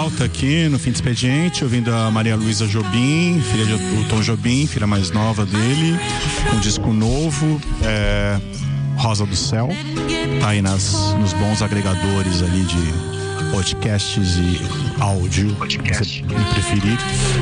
volta aqui no Fim de Expediente, ouvindo a Maria Luísa Jobim, filha do Tom Jobim, filha mais nova dele, com um disco novo, Rosa do Céu. Tá aí nos bons agregadores ali de podcasts e áudio, se preferir.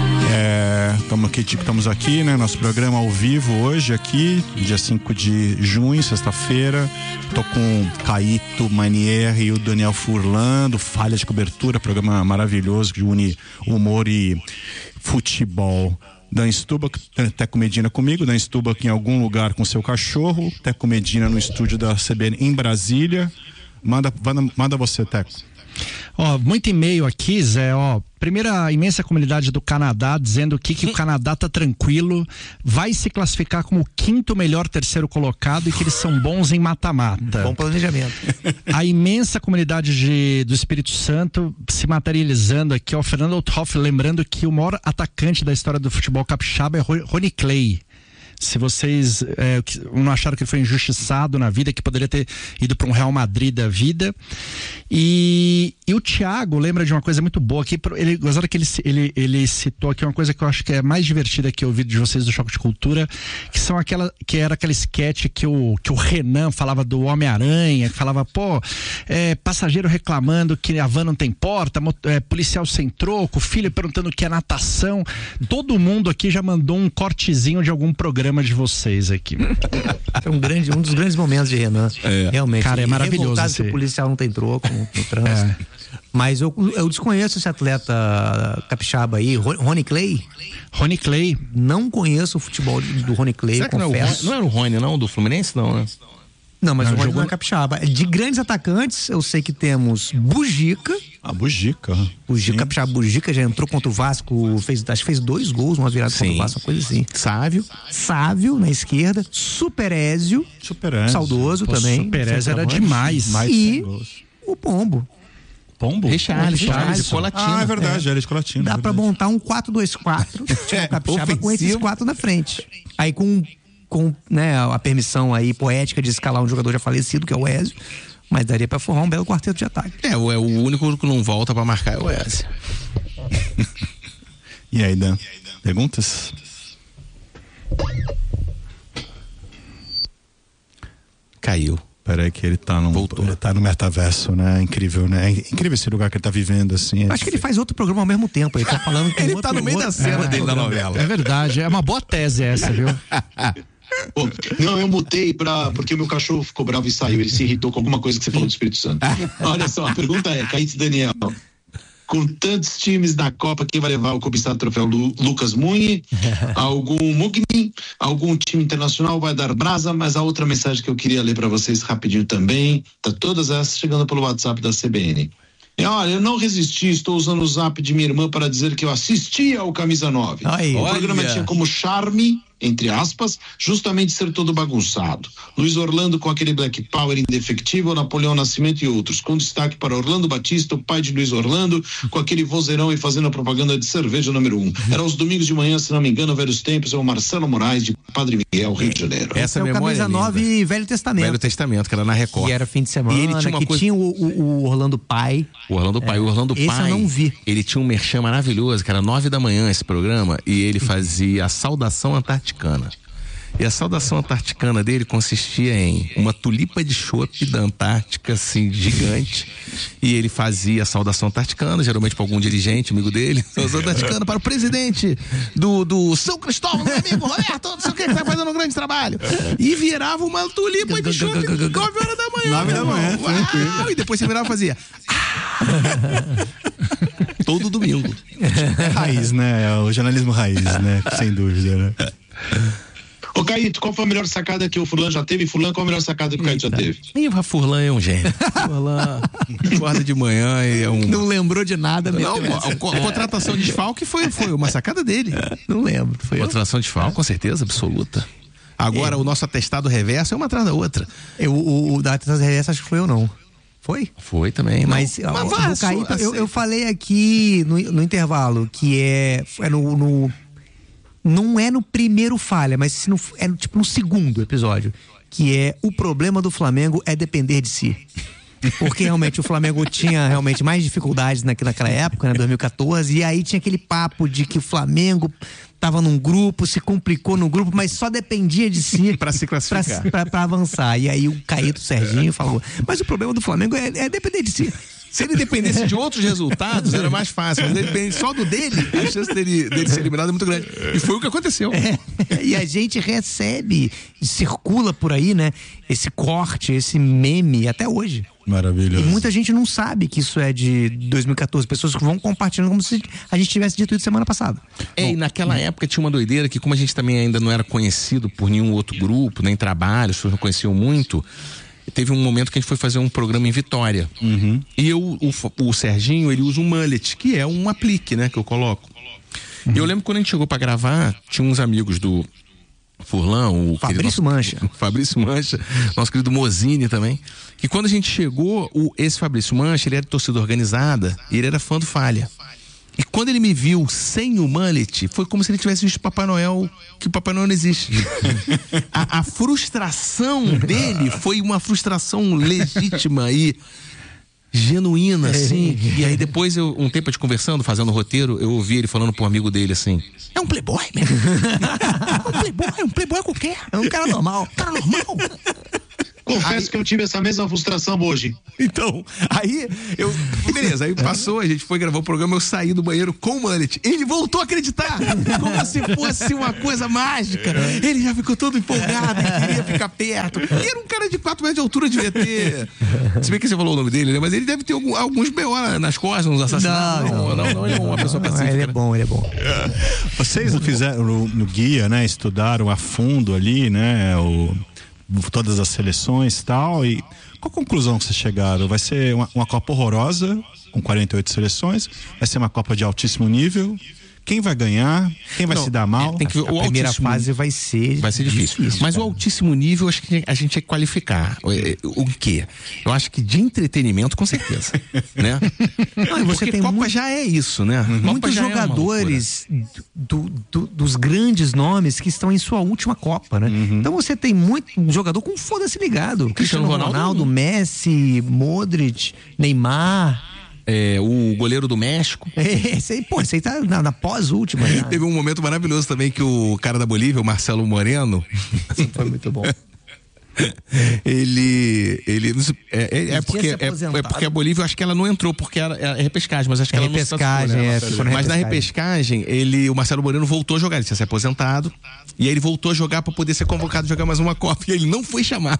Estamos aqui, né? Nosso programa ao vivo hoje aqui, dia 5 de junho, sexta-feira. Tô com o Caíto Manier e o Daniel Furlan, do Falha de Cobertura, programa maravilhoso que une humor e futebol. Dan Stubach, Teco Medina comigo, Dan Stubach em algum lugar com seu cachorro, Teco Medina no estúdio da CBN em Brasília. Manda você, Teco. Muito e-mail aqui, Zé, primeira, a imensa comunidade do Canadá dizendo que o Canadá tá tranquilo, vai se classificar como o 5º melhor terceiro colocado e que eles são bons em mata-mata. Bom planejamento. A imensa comunidade do Espírito Santo se materializando aqui, Fernando Althoff lembrando que o maior atacante da história do futebol capixaba é Rony Clay. Se vocês não acharam que ele foi injustiçado na vida, que poderia ter ido para um Real Madrid da vida. E o Thiago lembra de uma coisa muito boa aqui. Gostava que ele citou aqui uma coisa que eu acho que é mais divertida que eu ouvi de vocês do Choque de Cultura, que era aquela sketch que o Renan falava do Homem-Aranha, que falava, passageiro reclamando que a van não tem porta, policial sem troco, filho perguntando o que é natação. Todo mundo aqui já mandou um cortezinho de algum programa de vocês aqui. É um dos grandes momentos de Renan. Realmente. Cara, é maravilhoso. Se o policial não tem troco no trânsito. Mas eu desconheço esse atleta capixaba aí, Rony Clay. Rony Clay. Não conheço o futebol do Rony Clay, será confesso. Não era o Rony, não? Do Fluminense, não, né? Não, mas o Rony não é capixaba. De grandes atacantes, eu sei que temos Bugica. Bugica. Capixaba Bugica já entrou contra o Vasco, acho que fez 2 gols, uma virada contra o Vasco, uma coisa assim. Sávio na esquerda, Superézio, saudoso também. Superézio era demais. E o Pombo. Richard de Colatina. É verdade, era de Colatina. Dá pra montar um 4-2-4, capixaba com esses 4 na frente. Aí com a permissão aí poética de escalar um jogador já falecido, que é o Ezio, mas daria pra formar um belo quarteto de ataque. O único que não volta pra marcar é o Ezio. E aí, Dan? Perguntas? Caiu. Peraí que ele tá no metaverso, né? Incrível, né? É incrível esse lugar que ele tá vivendo, assim. Acho que ele faz outro programa ao mesmo tempo. Ele tá falando com ele tá no meio da cena dele da novela. É verdade, é uma boa tese essa, viu? Não, eu mutei porque o meu cachorro ficou bravo e saiu. Ele se irritou com alguma coisa que você falou do Espírito Santo. Olha só, a pergunta é, Caíto Daniel, com tantos times da Copa, quem vai levar o cobiçado troféu? Lucas Muni, algum Mugni, algum time internacional vai dar brasa? Mas a outra mensagem que eu queria ler para vocês rapidinho também, tá todas essas chegando pelo WhatsApp da CBN. Olha, eu não resisti, estou usando o zap de minha irmã para dizer que eu assisti ao Camisa 9. O programa tinha como charme, entre aspas, justamente ser todo bagunçado. Luiz Orlando com aquele Black Power indefectível, Napoleão Nascimento e outros, com destaque para Orlando Batista, o pai de Luiz Orlando, com aquele vozeirão e fazendo a propaganda de cerveja número 1. Era aos domingos de manhã, se não me engano, velhos tempos, é o Marcelo Moraes, de Padre Miguel, Rio de Janeiro. Essa é o Camisa 9 e Velho Testamento, que era na Record. Que era fim de semana, e ele tinha tinha o Orlando Pai. O Orlando Pai. Esse eu não vi. Ele tinha um merchan maravilhoso, que era 9 da manhã esse programa, e ele fazia a saudação antarticana. E a saudação antarticana dele consistia em uma tulipa de chope da Antártica, assim, gigante. E ele fazia a saudação antarticana, geralmente para algum dirigente, amigo dele. Saudação antarticana para o presidente do São Cristóvão, meu amigo Roberto, não sei o que tá fazendo um grande trabalho. E virava uma tulipa de chope 9 horas da manhã. 9 da manhã, e depois você virava e fazia... Todo domingo. É raiz, né? É o jornalismo raiz, né? Sem dúvida, né? Ô Caíto, qual foi a melhor sacada que o Furlan já teve? Furlan, qual a melhor sacada que o Caíto já teve? O Furlan é um gênio. Furlan acorda de manhã e é um... Não lembrou de nada mesmo. A contratação de desfalque foi uma sacada dele. Não lembro. Contratação de desfalque, com certeza, absoluta. Agora, o nosso atestado reverso é uma atrás da outra. O da atestado reverso acho que foi eu não. Foi? Foi também. Mas o Caíto, eu falei aqui no intervalo que não é no primeiro falha, mas é tipo no segundo episódio, que é o problema do Flamengo é depender de si. Porque realmente o Flamengo tinha realmente mais dificuldades naquela época, né, 2014, e aí tinha aquele papo de que o Flamengo tava num grupo, se complicou no grupo, mas só dependia de si para se classificar, pra avançar. E aí o Caíto Serginho falou, mas o problema do Flamengo é depender de si. Se ele dependesse de outros resultados, era mais fácil. Mas ele depende só do dele, a chance dele ser eliminado é muito grande. E foi o que aconteceu. E a gente recebe, circula por aí, né? Esse corte, esse meme até hoje. Maravilhoso. E muita gente não sabe que isso é de 2014. Pessoas que vão compartilhando como se a gente tivesse dito isso semana passada. E naquela época tinha uma doideira que, como a gente também ainda não era conhecido por nenhum outro grupo, nem trabalho, as pessoas não conheciam muito. Teve um momento que a gente foi fazer um programa em Vitória. E o Serginho, ele usa um mullet, que é um aplique, né, que eu coloco. E eu lembro que quando a gente chegou pra gravar, tinha uns amigos do Furlan, o Fabrício Mancha. Fabrício Mancha, nosso querido Mozini também. E quando a gente chegou, esse Fabrício Mancha, ele era de torcida organizada e ele era fã do Falha. E quando ele me viu sem o mullet, foi como se ele tivesse visto Papai Noel, que o Papai Noel não existe. A frustração dele foi uma frustração legítima e genuína, assim. E aí depois, um tempo de conversando, fazendo o roteiro, eu ouvi ele falando para um amigo dele assim: é um playboy mesmo. É um playboy qualquer. É um cara normal. Confesso que eu tive essa mesma frustração hoje. Então, aí beleza, aí passou, a gente foi gravar o programa, eu saí do banheiro com o mullet. Ele voltou a acreditar, como se fosse uma coisa mágica. Ele já ficou todo empolgado, ele queria ficar perto. E era um cara de 4 metros de altura, devia ter. Se bem que você falou o nome dele, né? Mas ele deve ter alguns B.O. nas costas, uns assassinatos. Não, ele é uma pessoa pacífica. Ele é bom. Vocês fizeram no guia, né? Estudaram a fundo ali, né? Todas as seleções e tal, e qual a conclusão que vocês chegaram? Vai ser uma Copa horrorosa, com 48 seleções, vai ser uma Copa de altíssimo nível, quem vai ganhar, quem vai se dar mal? Tem que ver, a primeira fase vai ser difícil. Mas cara, o altíssimo nível, acho que a gente tem que qualificar. O quê? Eu acho que de entretenimento, com certeza. Né? Não, porque tem Copa já é isso, né? Muitos jogadores dos grandes nomes que estão em sua última Copa, né? Então você tem muito jogador com foda-se ligado. Cristiano Ronaldo, Messi, Modric, Neymar. O goleiro do México. Esse aí tá na pós-última. Teve um momento maravilhoso também que o cara da Bolívia, o Marcelo Moreno. Foi muito bom. Ele porque a Bolívia, eu acho que ela não entrou porque era repescagem, mas acho que ela não se classificou, né? Mas na repescagem, o Marcelo Moreno voltou a jogar, ele tinha se aposentado, e aí ele voltou a jogar para poder ser convocado a jogar mais uma Copa, e ele não foi chamado.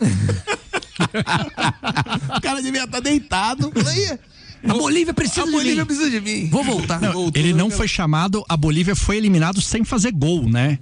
O cara devia estar deitado. A Bolívia precisa de mim. Vou voltar. Ele não foi chamado, a Bolívia foi eliminado sem fazer gol, né?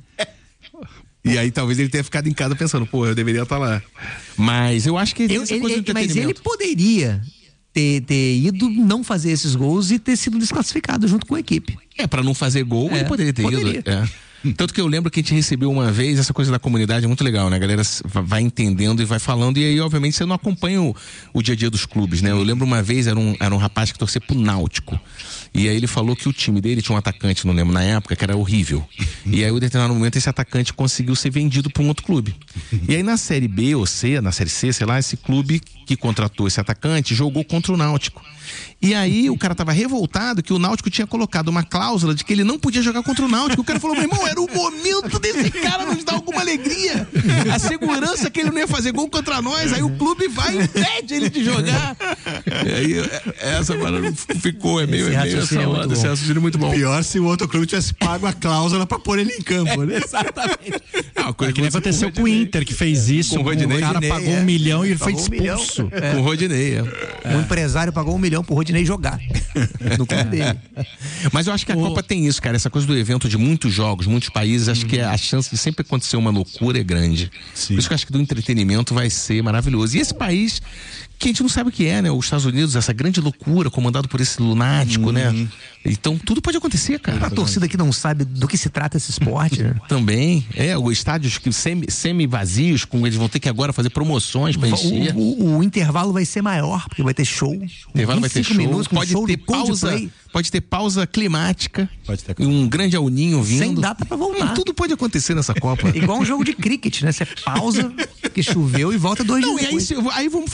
E aí talvez ele tenha ficado em casa pensando, pô, eu deveria estar lá. Mas eu acho que mas ele poderia ter ido não fazer esses gols e ter sido desclassificado junto com a equipe. Pra não fazer gol, ele poderia ter ido. Tanto que eu lembro que a gente recebeu uma vez, essa coisa da comunidade é muito legal, né? A galera vai entendendo e vai falando, e aí obviamente você não acompanha o dia a dia dos clubes, né? Eu lembro uma vez, era um rapaz que torcia pro Náutico, e aí ele falou que o time dele tinha um atacante, não lembro, na época, que era horrível. E aí, em determinado momento, esse atacante conseguiu ser vendido para um outro clube. E aí na Série B ou C, na Série C, sei lá, esse clube que contratou esse atacante jogou contra o Náutico. E aí o cara tava revoltado que o Náutico tinha colocado uma cláusula de que ele não podia jogar contra o Náutico. O cara falou, meu irmão, era o momento desse cara nos dar alguma alegria. A segurança que ele não ia fazer gol contra nós. Aí o clube vai e impede ele de jogar. E aí essa parada ficou, meio essa onda. Esse raciocínio é muito bom. Pior se o outro clube tivesse pago a cláusula pra pôr ele em campo, né? Exatamente. Que aconteceu com o Inter, que fez isso. Com o Rodinei. O cara pagou 1 milhão e ele foi expulso. Com o Rodinei. O empresário pagou 1 milhão pro Rodinei jogar no clube dele. Mas eu acho que a Copa tem isso, cara. Essa coisa do evento de muitos jogos, muitos países, acho que a chance de sempre acontecer uma loucura é grande. Sim. Por isso que eu acho que do entretenimento vai ser maravilhoso. E esse país que a gente não sabe o que é, né? Os Estados Unidos, essa grande loucura comandado por esse lunático, né? Então tudo pode acontecer, cara. A torcida que não sabe do que se trata esse esporte, né? Também, os estádios que semi-vazios, eles vão ter que agora fazer promoções pra encher. O intervalo vai ser maior, porque vai ter show. O intervalo vai ter show. Minutos, pode ter pausa climática. Pode ter um grande auninho vindo. Sem data pra voltar. Tudo pode acontecer nessa Copa. Igual um jogo de cricket, né? Você pausa, que choveu e volta 2 dias depois. Aí vamos fazer uma reflexão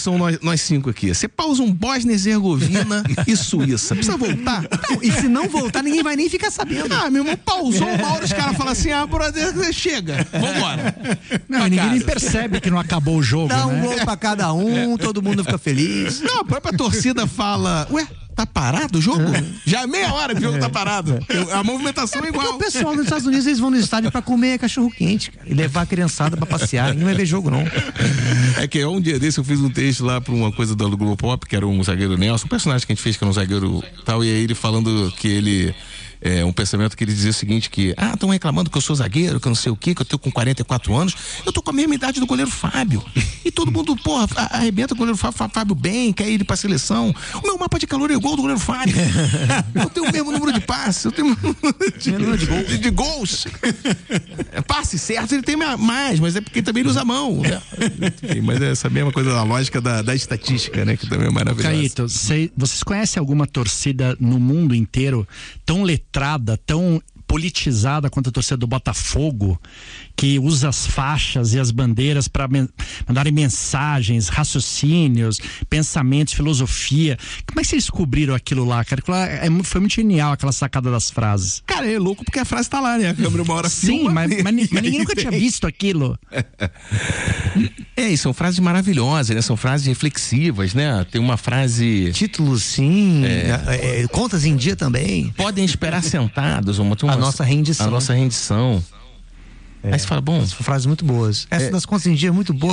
que são nós 5 aqui. Você pausa um Bósnia e Herzegovina e Suíça. Precisa voltar? Não, e se não voltar, ninguém vai nem ficar sabendo. Meu irmão, pausou uma hora, os caras falam assim, brother, chega, vambora. Não, ninguém nem percebe que não acabou o jogo, Dá um né? gol pra cada um, todo mundo fica feliz. Não, a própria torcida fala, ué, tá parado o jogo? Já é meia hora que o jogo tá parado. A movimentação é igual. O pessoal nos Estados Unidos, eles vão no estádio pra comer cachorro-quente, cara, e levar a criançada pra passear. Ninguém vai ver jogo, não. É que um dia desse eu fiz um texto lá pra uma coisa do Globo Pop, que era um zagueiro Nelson, um personagem que a gente fez, que era um zagueiro tal, e aí ele falando que ele... um pensamento que ele dizia o seguinte, que estão reclamando que eu sou zagueiro, que eu não sei o quê, que eu tô com 44 anos, eu tô com a mesma idade do goleiro Fábio, e todo mundo, porra, arrebenta o goleiro Fábio bem, quer ir pra seleção, o meu mapa de calor é igual ao do goleiro Fábio, eu tenho o mesmo número de passes, eu tenho o mesmo número de gols, passe certo ele tem mais, mas é porque também ele usa a mão, né? Mas é essa mesma coisa da lógica da estatística, né, que também é maravilhosa. Caíto, vocês conhecem alguma torcida no mundo inteiro tão letrada, tão politizada quanto a torcida do Botafogo, que usa as faixas e as bandeiras para mandarem mensagens, raciocínios, pensamentos, filosofia? Como é que vocês descobriram aquilo lá, cara? Foi muito genial aquela sacada das frases. Cara, é louco porque a frase tá lá, né? A câmera uma hora Sim, filma, mas ninguém nunca tinha visto aquilo. E são frases maravilhosas, né? São frases reflexivas, né? Tem uma frase... Títulos, sim. Contas em dia também. Podem esperar sentados. A nossa rendição. A nossa rendição. Aí você fala, bom... São frases muito boas. Essa das contas em dia é muito boa.